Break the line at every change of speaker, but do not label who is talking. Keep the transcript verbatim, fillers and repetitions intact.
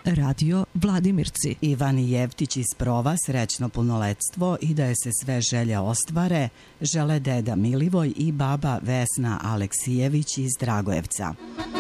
Radio Vladimirci.
Ivani Jevtić iz Prova srećno punoletstvo i da je se sve želje ostvare, žele deda Milivoj i baba Vesna Aleksijević iz Dragojevca.